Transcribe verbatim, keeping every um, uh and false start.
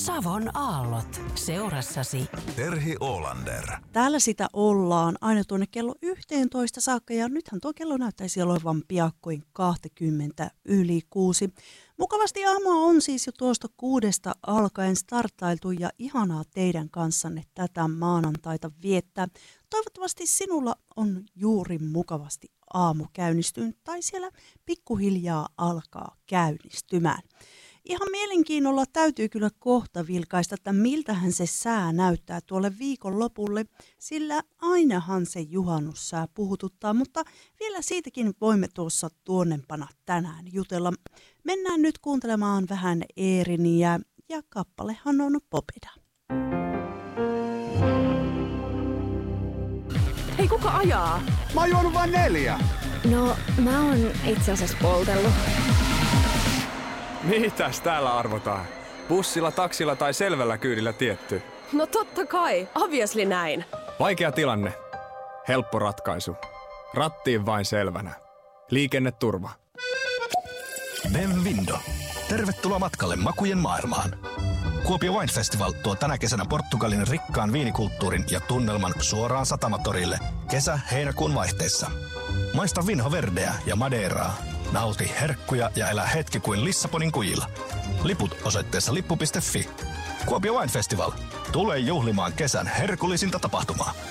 Savon aallot seurassasi. Terhi Olander. Täällä sitä ollaan aina tuonne kello yhteentoista saakka ja nythän tuo kello näyttäisi olevan piakkoin kaksikymmentä yli kuusi. Mukavasti aamua on siis jo tuosta kuudesta alkaen starttailtu ja ihanaa teidän kanssanne tätä maanantaita viettää. Toivottavasti sinulla on juuri mukavasti aamu käynnistynyt tai siellä pikkuhiljaa alkaa käynnistymään. Ihan mielenkiinnolla täytyy kyllä kohta vilkaista, että miltähän se sää näyttää tuolle viikonlopulle, sillä ainahan se juhannussää puhututtaa, mutta vielä siitäkin voimme tuossa tuonnempana tänään jutella. Mennään nyt kuuntelemaan vähän Eeriniä ja kappalehan on Popeda. Hei, kuka ajaa? Mä oon juonut vain neljä. No, mä oon itse asiassa poltellut. Mitäs täällä arvotaan? Bussilla, taksilla tai selvällä kyydillä tietty? No totta kai, obviously näin. Vaikea tilanne. Helppo ratkaisu. Rattiin vain selvänä. Liikenneturva. Benvindo. Tervetuloa matkalle makujen maailmaan. Kuopio Wine Festival tuo tänä kesänä Portugalin rikkaan viinikulttuurin ja tunnelman suoraan Satamatorille kesä-heinäkuun vaihteessa. Maista Vinho Verdeä ja Madeiraa. Nauti herkkuja ja elä hetki kuin Lissabonin kujilla. Liput osoitteessa lippu piste fi. Kuopio Wine Festival. Tule juhlimaan kesän herkullisinta tapahtumaa.